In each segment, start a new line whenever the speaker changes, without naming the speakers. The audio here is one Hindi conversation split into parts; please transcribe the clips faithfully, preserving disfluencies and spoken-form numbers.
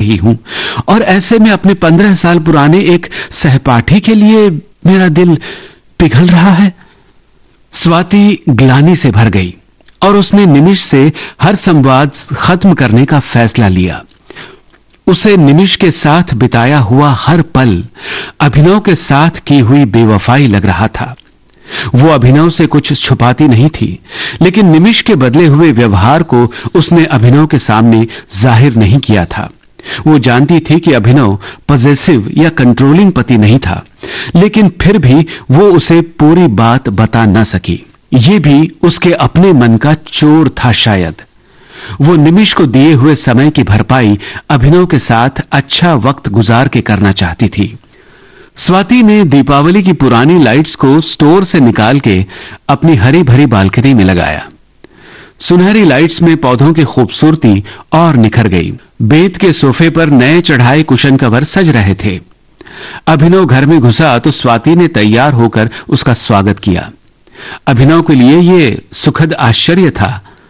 रही हूं और ऐसे में अपने पंद्रह साल पुराने एक सहपाठी के लिए मेरा दिल पिघल रहा है। स्वाति ग्लानि से भर गई और उसने निमिष से हर संवाद खत्म करने का फैसला लिया। उसे निमिष के साथ बिताया हुआ हर पल अभिनव के साथ की हुई बेवफाई लग रहा था। वो अभिनव से कुछ छुपाती नहीं थी, लेकिन निमिष के बदले हुए व्यवहार को उसने अभिनव के सामने जाहिर नहीं किया था। वो जानती थी कि अभिनव पॉजेसिव या कंट्रोलिंग पति नहीं था, लेकिन फिर भी वो उसे पूरी बात बता न सकी। ये भी उसके अपने मन का चोर था शायद। वो निमिष को दिए हुए समय की भरपाई अभिनव के साथ अच्छा वक्त गुजार के करना चाहती थी। स्वाति ने दीपावली की पुरानी लाइट्स को स्टोर से निकाल के अपनी हरी भरी बालकनी में लगाया। सुनहरी लाइट्स में पौधों की खूबसूरती और निखर गई। बेत के सोफे पर नए चढ़ाए कुशन कवर सज रहे थे। अभिनव घर में घुसा तो स्वाति ने तैयार होकर उसका स्वागत किया। अभिनव के लिए यह सुखद आश्चर्य था।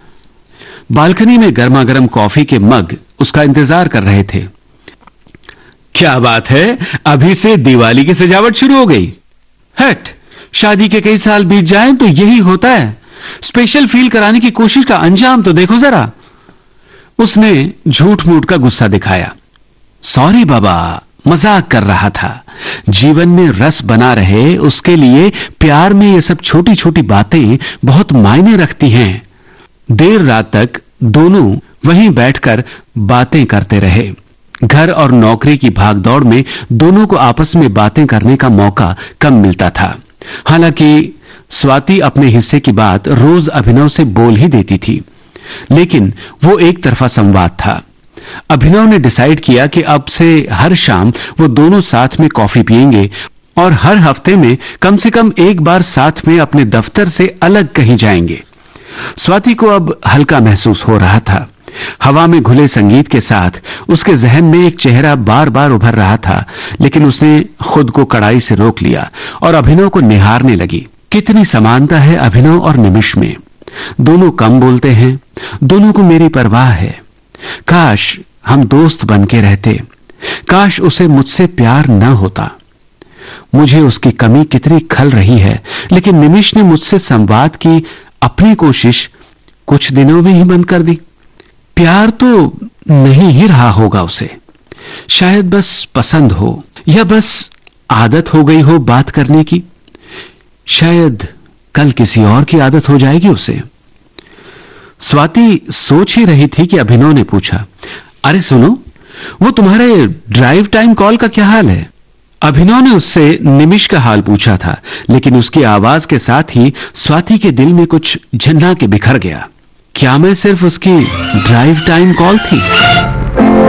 बालकनी में गर्मा गर्म कॉफी के मग उसका इंतजार कर रहे थे। क्या बात है, अभी से दिवाली की सजावट शुरू हो गई। हट, शादी के कई साल बीत जाएं तो यही होता है। स्पेशल फील कराने की कोशिश का अंजाम तो देखो जरा। उसने झूठ मूठ का गुस्सा दिखाया। सॉरी बाबा, मजाक कर रहा था। जीवन में रस बना रहे उसके लिए प्यार में ये सब छोटी छोटी बातें बहुत मायने रखती हैं। देर रात तक दोनों वहीं बैठकर बातें करते रहे। घर और नौकरी की भागदौड़ में दोनों को आपस में बातें करने का मौका कम मिलता था। हालांकि स्वाति अपने हिस्से की बात रोज अभिनव से बोल ही देती थी, लेकिन वो एक तरफा संवाद था। अभिनव ने डिसाइड किया कि अब से हर शाम वो दोनों साथ में कॉफी पिएंगे और हर हफ्ते में कम से कम एक बार साथ में अपने दफ्तर से अलग कहीं जाएंगे। स्वाति को अब हल्का महसूस हो रहा था। हवा में घुले संगीत के साथ उसके जहन में एक चेहरा बार बार उभर रहा था, लेकिन उसने खुद को कड़ाई से रोक लिया और अभिनव को निहारने लगी। कितनी समानता है अभिनव और निमिष में। दोनों कम बोलते हैं, दोनों को मेरी परवाह है। काश हम दोस्त बन के रहते। काश उसे मुझसे प्यार न होता। मुझे उसकी कमी कितनी खल रही है, लेकिन निमिष ने मुझसे संवाद की अपनी कोशिश कुछ दिनों में ही बंद कर दी। प्यार तो नहीं ही रहा होगा उसे। शायद बस पसंद हो, या बस आदत हो गई हो बात करने की। शायद कल किसी और की आदत हो जाएगी उसे। स्वाति सोच ही रही थी कि अभिनव ने पूछा, अरे सुनो, वो तुम्हारे ड्राइव टाइम कॉल का क्या हाल है? अभिनव ने उससे निमिष का हाल पूछा था, लेकिन उसकी आवाज के साथ ही स्वाति के दिल में कुछ झन्ना के बिखर गया। क्या मैं सिर्फ उसकी ड्राइव टाइम कॉल थी?